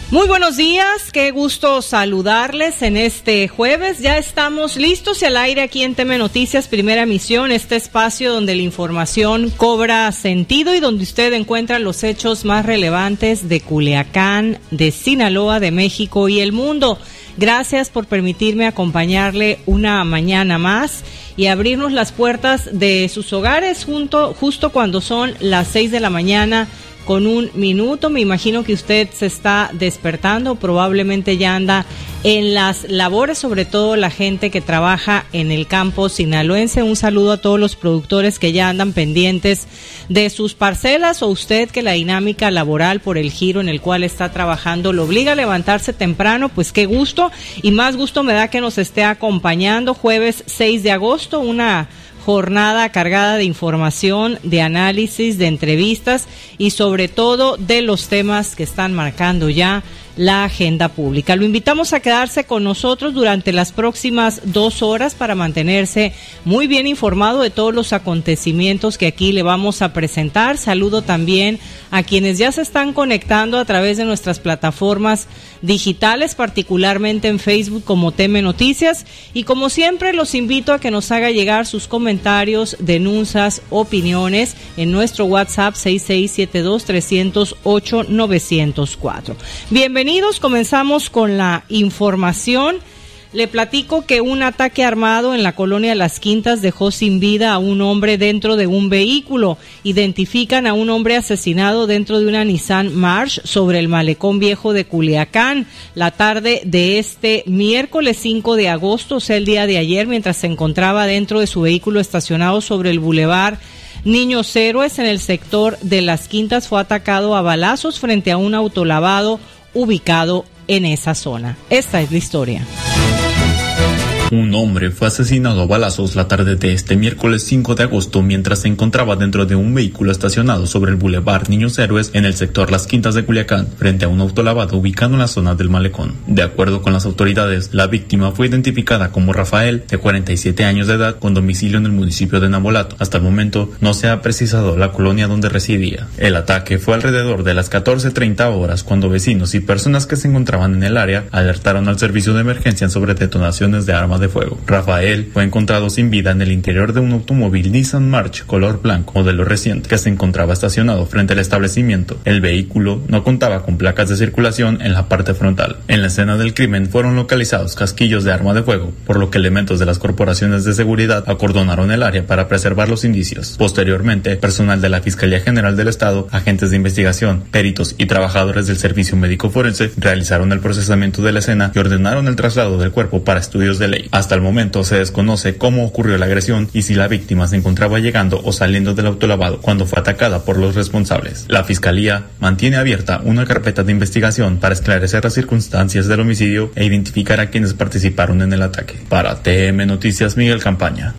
Muy buenos días, qué gusto saludarles en este jueves. Ya estamos listos y al aire aquí en TM Noticias, primera emisión, este espacio donde la información cobra sentido y donde usted encuentra los hechos más relevantes de Culiacán, de Sinaloa, de México y el mundo. Gracias por permitirme acompañarle una mañana más y abrirnos las puertas de sus hogares justo cuando son las 6 de la mañana. Con un minuto, me imagino que usted se está despertando, probablemente ya anda en las labores, sobre todo la gente que trabaja en el campo sinaloense. Un saludo a todos los productores que ya andan pendientes de sus parcelas, o usted que la dinámica laboral por el giro en el cual está trabajando lo obliga a levantarse temprano, pues qué gusto, y más gusto me da que nos esté acompañando jueves 6 de agosto, una jornada cargada de información, de análisis, de entrevistas y sobre todo de los temas que están marcando ya la agenda pública. Lo invitamos a quedarse con nosotros durante las próximas 2 horas para mantenerse muy bien informado de todos los acontecimientos que aquí le vamos a presentar. Saludo también a quienes ya se están conectando a través de nuestras plataformas digitales, particularmente en Facebook como TM Noticias, y como siempre los invito a que nos haga llegar sus comentarios, denuncias, opiniones en nuestro WhatsApp 6672-308-904. Bienvenidos, comenzamos con la información. Le platico que un ataque armado en la colonia Las Quintas dejó sin vida a un hombre dentro de un vehículo. Identifican a un hombre asesinado dentro de una Nissan March sobre el Malecón Viejo de Culiacán la tarde de este miércoles 5 de agosto, o sea, el día de ayer, mientras se encontraba dentro de su vehículo estacionado sobre el Boulevard Niños Héroes en el sector de Las Quintas. Fue atacado a balazos frente a un autolavado ubicado en esa zona. Esta es la historia. Un hombre fue asesinado a balazos la tarde de este miércoles 5 de agosto mientras se encontraba dentro de un vehículo estacionado sobre el Boulevard Niños Héroes en el sector Las Quintas de Culiacán, frente a un autolavado ubicado en la zona del Malecón. De acuerdo con las autoridades, la víctima fue identificada como Rafael, de 47 años de edad, con domicilio en el municipio de Navolato. Hasta el momento no se ha precisado la colonia donde residía. El ataque fue alrededor de las 14:30 horas cuando vecinos y personas que se encontraban en el área alertaron al servicio de emergencia sobre detonaciones de armas de fuego. Rafael fue encontrado sin vida en el interior de un automóvil Nissan March color blanco, modelo reciente, que se encontraba estacionado frente al establecimiento. El vehículo no contaba con placas de circulación en la parte frontal. En la escena del crimen fueron localizados casquillos de arma de fuego, por lo que elementos de las corporaciones de seguridad acordonaron el área para preservar los indicios. Posteriormente, personal de la Fiscalía General del Estado, agentes de investigación, peritos y trabajadores del Servicio Médico Forense realizaron el procesamiento de la escena y ordenaron el traslado del cuerpo para estudios de ley. Hasta el momento se desconoce cómo ocurrió la agresión y si la víctima se encontraba llegando o saliendo del autolavado cuando fue atacada por los responsables. La Fiscalía mantiene abierta una carpeta de investigación para esclarecer las circunstancias del homicidio e identificar a quienes participaron en el ataque. Para TM Noticias, Miguel Campaña.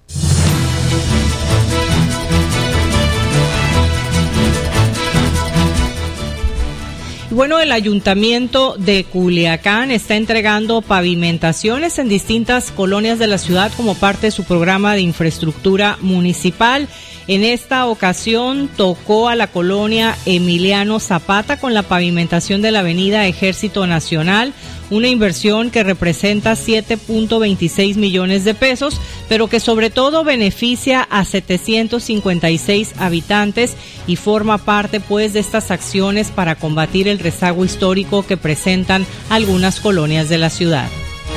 Bueno, el Ayuntamiento de Culiacán está entregando pavimentaciones en distintas colonias de la ciudad como parte de su programa de infraestructura municipal. En esta ocasión tocó a la colonia Emiliano Zapata con la pavimentación de la avenida Ejército Nacional, una inversión que representa 7.26 millones de pesos, pero que sobre todo beneficia a 756 habitantes y forma parte pues de estas acciones para combatir el rezago histórico que presentan algunas colonias de la ciudad.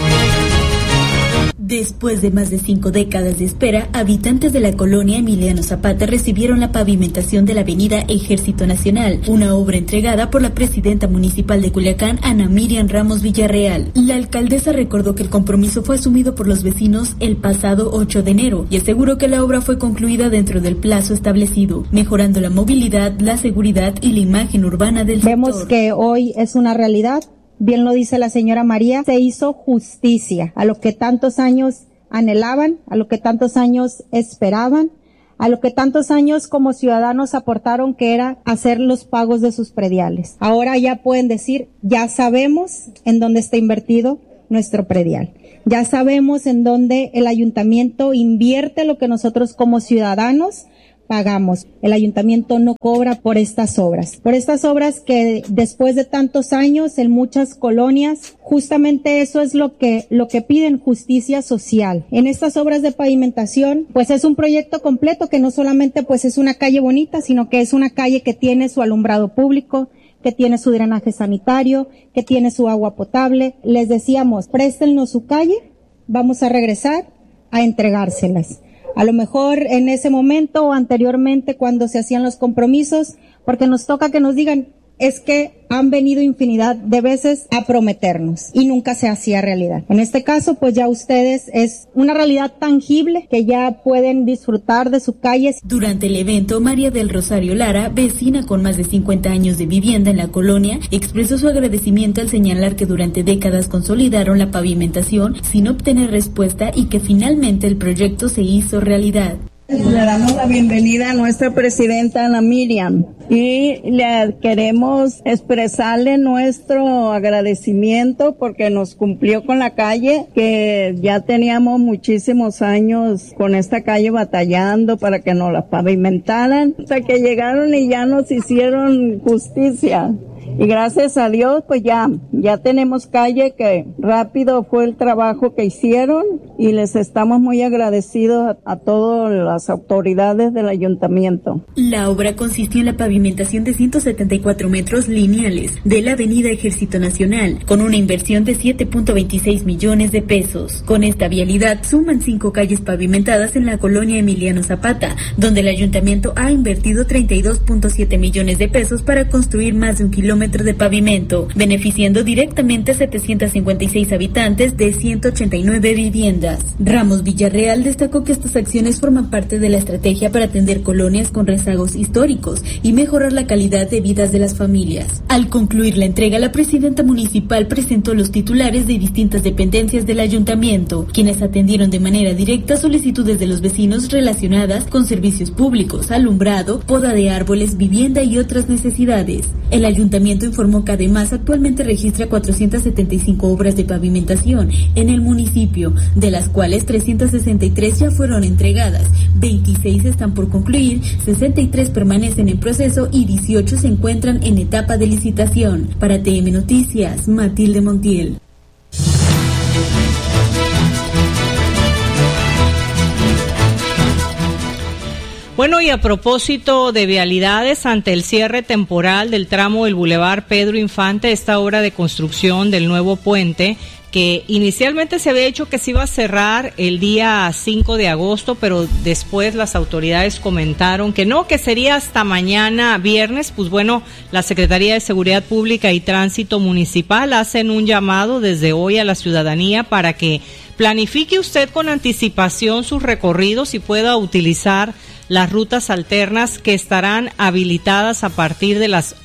Después de más de 5 décadas de espera, habitantes de la colonia Emiliano Zapata recibieron la pavimentación de la avenida Ejército Nacional, una obra entregada por la presidenta municipal de Culiacán, Ana Miriam Ramos Villarreal. La alcaldesa recordó que el compromiso fue asumido por los vecinos el pasado 8 de enero y aseguró que la obra fue concluida dentro del plazo establecido, mejorando la movilidad, la seguridad y la imagen urbana del sector. Vemos que hoy es una realidad. Bien lo dice la señora María, se hizo justicia a lo que tantos años anhelaban, a lo que tantos años esperaban, a lo que tantos años como ciudadanos aportaron, que era hacer los pagos de sus prediales. Ahora ya pueden decir, ya sabemos en dónde está invertido nuestro predial. Ya sabemos en dónde el ayuntamiento invierte lo que nosotros como ciudadanos pagamos. El ayuntamiento no cobra por estas obras que después de tantos años en muchas colonias, justamente eso es lo que piden, justicia social. En estas obras de pavimentación, pues es un proyecto completo que no solamente pues es una calle bonita, sino que es una calle que tiene su alumbrado público, que tiene su drenaje sanitario, que tiene su agua potable. Les decíamos, préstennos su calle, vamos a regresar a entregárselas. A lo mejor en ese momento o anteriormente cuando se hacían los compromisos, porque nos toca que nos digan, es que han venido infinidad de veces a prometernos y nunca se hacía realidad. En este caso, pues ya ustedes es una realidad tangible que ya pueden disfrutar de su calle. Durante el evento, María del Rosario Lara, vecina con más de 50 años de vivienda en la colonia, expresó su agradecimiento al señalar que durante décadas consolidaron la pavimentación sin obtener respuesta y que finalmente el proyecto se hizo realidad. Le damos la bienvenida a nuestra presidenta Ana Miriam y le queremos expresarle nuestro agradecimiento porque nos cumplió con la calle, que ya teníamos muchísimos años con esta calle batallando para que nos la pavimentaran, hasta que llegaron y ya nos hicieron justicia. Y gracias a Dios, pues ya tenemos calle, que rápido fue el trabajo que hicieron y les estamos muy agradecidos a todas las autoridades del ayuntamiento. La obra consistió en la pavimentación de 174 metros lineales de la avenida Ejército Nacional, con una inversión de 7.26 millones de pesos. Con esta vialidad suman 5 calles pavimentadas en la colonia Emiliano Zapata, donde el ayuntamiento ha invertido 32.7 millones de pesos para construir más de 1 kilómetro de pavimento, beneficiando directamente a 756 habitantes de 189 viviendas. Ramos Villarreal destacó que estas acciones forman parte de la estrategia para atender colonias con rezagos históricos y mejorar la calidad de vida de las familias. Al concluir la entrega, la presidenta municipal presentó los titulares de distintas dependencias del ayuntamiento, quienes atendieron de manera directa solicitudes de los vecinos relacionadas con servicios públicos, alumbrado, poda de árboles, vivienda y otras necesidades. El ayuntamiento informó que además actualmente registra 475 obras de pavimentación en el municipio, de las cuales 363 ya fueron entregadas, 26 están por concluir, 63 permanecen en proceso y 18 se encuentran en etapa de licitación. Para TM Noticias, Matilde Montiel. Bueno, y a propósito de vialidades, ante el cierre temporal del tramo del Boulevard Pedro Infante, esta obra de construcción del nuevo puente, que inicialmente se había dicho que se iba a cerrar el día 5 de agosto, pero después las autoridades comentaron que no, que sería hasta mañana viernes. Pues bueno, la Secretaría de Seguridad Pública y Tránsito Municipal hacen un llamado desde hoy a la ciudadanía para que planifique usted con anticipación sus recorridos y pueda utilizar las rutas alternas que estarán habilitadas a partir de las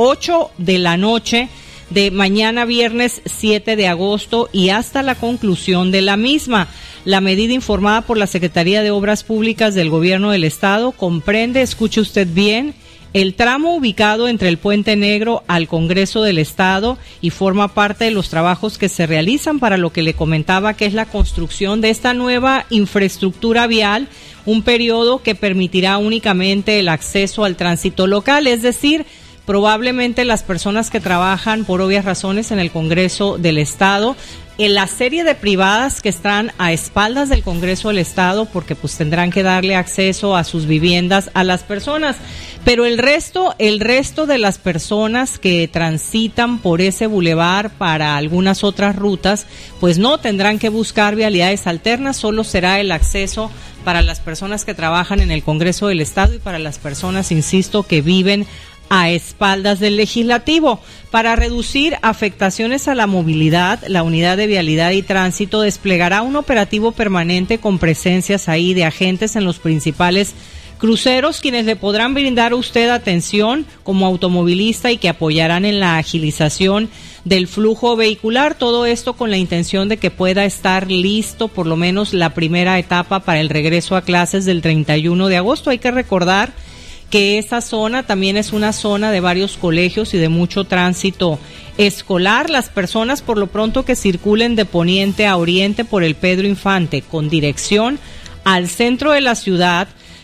8 de la noche de mañana viernes 7 de agosto y hasta la conclusión de la misma. La medida informada por la Secretaría de Obras Públicas del Gobierno del Estado comprende, escuche usted bien, el tramo ubicado entre el Puente Negro al Congreso del Estado y forma parte de los trabajos que se realizan para lo que le comentaba, que es la construcción de esta nueva infraestructura vial, un periodo que permitirá únicamente el acceso al tránsito local, es decir, probablemente las personas que trabajan por obvias razones en el Congreso del Estado, en la serie de privadas que están a espaldas del Congreso del Estado, porque pues tendrán que darle acceso a sus viviendas a las personas, pero el resto de las personas que transitan por ese bulevar para algunas otras rutas, pues no tendrán que buscar vialidades alternas, solo será el acceso para las personas que trabajan en el Congreso del Estado y para las personas, insisto, que viven a espaldas del Legislativo. Para reducir afectaciones a la movilidad, la Unidad de Vialidad y Tránsito desplegará un operativo permanente con presencias ahí de agentes en los principales cruceros, quienes le podrán brindar a usted atención como automovilista y que apoyarán en la agilización del flujo vehicular. Todo esto con la intención de que pueda estar listo por lo menos la primera etapa para el regreso a clases del 31 de agosto. Hay que recordar que esa zona también es una zona de varios colegios y de mucho tránsito escolar. Las personas por lo pronto que circulen de poniente a oriente por el Pedro Infante con dirección al centro de la ciudad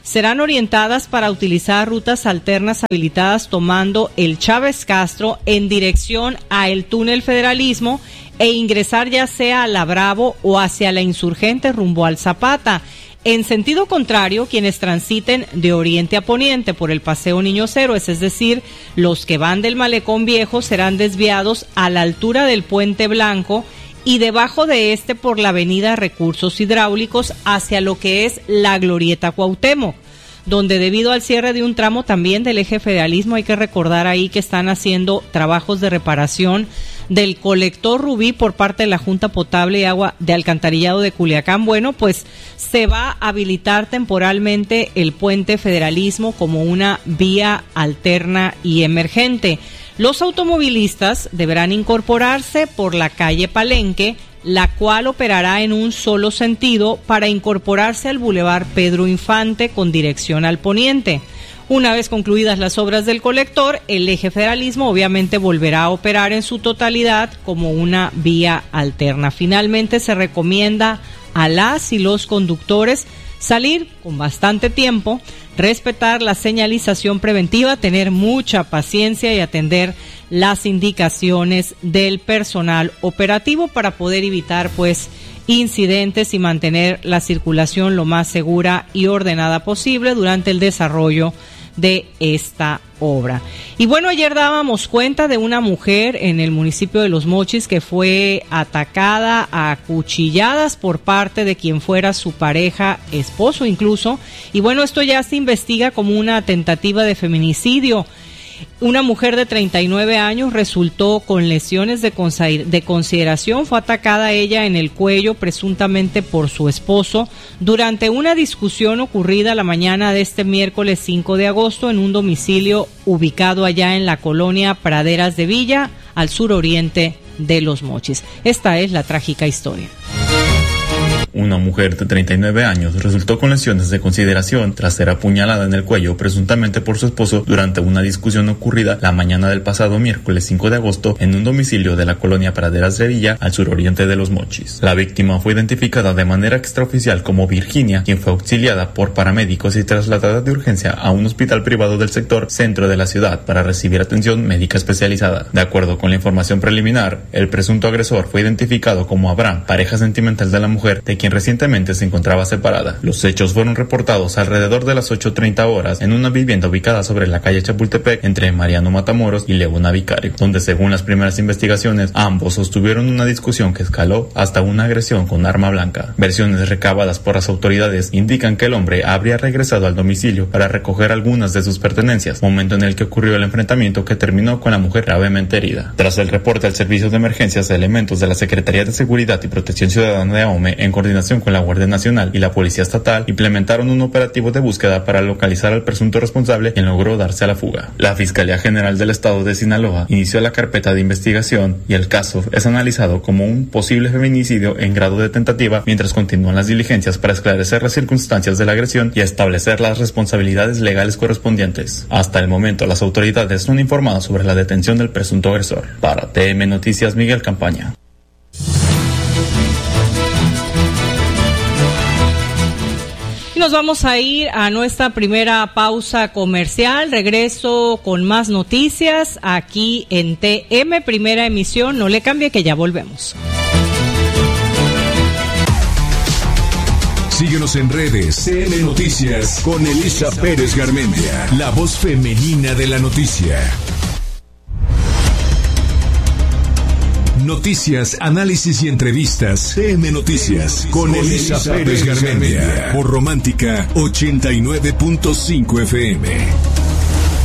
serán orientadas para utilizar rutas alternas habilitadas tomando el Chávez Castro en dirección a el túnel Federalismo e ingresar ya sea a la Bravo o hacia la Insurgente rumbo al Zapata. En sentido contrario, quienes transiten de oriente a poniente por el Paseo Niños Héroes, es decir, los que van del Malecón Viejo, serán desviados a la altura del Puente Blanco y debajo de este por la avenida Recursos Hidráulicos hacia lo que es la Glorieta Cuauhtémoc, donde debido al cierre de un tramo también del eje Federalismo, hay que recordar ahí que están haciendo trabajos de reparación del colector Rubí por parte de la Junta Potable y Agua de Alcantarillado de Culiacán. Bueno, pues se va a habilitar temporalmente el puente Federalismo como una vía alterna y emergente. Los automovilistas deberán incorporarse por la calle Palenque, la cual operará en un solo sentido para incorporarse al Boulevard Pedro Infante con dirección al poniente. Una vez concluidas las obras del colector, el eje Federalismo obviamente volverá a operar en su totalidad como una vía alterna. Finalmente se recomienda a las y los conductores salir con bastante tiempo, respetar la señalización preventiva, tener mucha paciencia y atender las indicaciones del personal operativo para poder evitar incidentes y mantener la circulación lo más segura y ordenada posible durante el desarrollo de esta obra. Y bueno, ayer dábamos cuenta de una mujer en el municipio de Los Mochis que fue atacada a cuchilladas por parte de quien fuera su pareja, esposo incluso, y bueno, esto ya se investiga como una tentativa de feminicidio. Una mujer de 39 años resultó con lesiones de consideración. Fue atacada ella en el cuello presuntamente por su esposo durante una discusión ocurrida la mañana de este miércoles 5 de agosto en un domicilio ubicado allá en la colonia Praderas de Villa, al suroriente de Los Mochis. Esta es la trágica historia. Una mujer de 39 años resultó con lesiones de consideración tras ser apuñalada en el cuello presuntamente por su esposo durante una discusión ocurrida la mañana del pasado miércoles 5 de agosto en un domicilio de la colonia Praderas de Villa, al suroriente de Los Mochis. La víctima fue identificada de manera extraoficial como Virginia, quien fue auxiliada por paramédicos y trasladada de urgencia a un hospital privado del sector centro de la ciudad para recibir atención médica especializada. De acuerdo con la información preliminar, el presunto agresor fue identificado como Abraham, pareja sentimental de la mujer, de quien recientemente se encontraba separada. Los hechos fueron reportados alrededor de las 8:30 horas en una vivienda ubicada sobre la calle Chapultepec entre Mariano Matamoros y Leona Vicario, donde según las primeras investigaciones, ambos sostuvieron una discusión que escaló hasta una agresión con arma blanca. Versiones recabadas por las autoridades indican que el hombre habría regresado al domicilio para recoger algunas de sus pertenencias, momento en el que ocurrió el enfrentamiento que terminó con la mujer gravemente herida. Tras el reporte al servicio de emergencias, elementos de la Secretaría de Seguridad y Protección Ciudadana de AOME, en coordinación con la Guardia Nacional y la Policía Estatal, implementaron un operativo de búsqueda para localizar al presunto responsable, quien logró darse a la fuga. La Fiscalía General del Estado de Sinaloa inició la carpeta de investigación y el caso es analizado como un posible feminicidio en grado de tentativa, mientras continúan las diligencias para esclarecer las circunstancias de la agresión y establecer las responsabilidades legales correspondientes. Hasta el momento, las autoridades no han informado sobre la detención del presunto agresor. Para TM Noticias, Miguel Campaña. Y nos vamos a ir a nuestra primera pausa comercial. Regreso con más noticias aquí en TM, primera emisión. No le cambie, que ya volvemos. Síguenos en redes, TM Noticias con Elisa Pérez Garmendia, la voz femenina de la noticia. Noticias, análisis y entrevistas. TM Noticias con Elisa Pérez Garmendia por Romántica 89.5 FM.